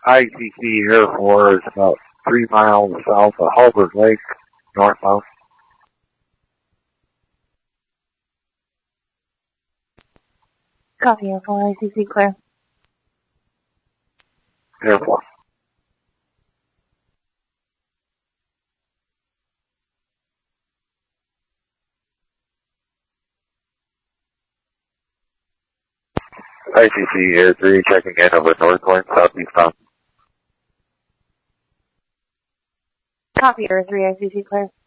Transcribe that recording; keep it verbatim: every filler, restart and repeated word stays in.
I C C Air four is about three miles south of Hulbert Lake, northbound. Copy, Air four, I C C clear. Air four. I C C Air three checking in over north going southeastbound. Copy, Air three, I C C clear.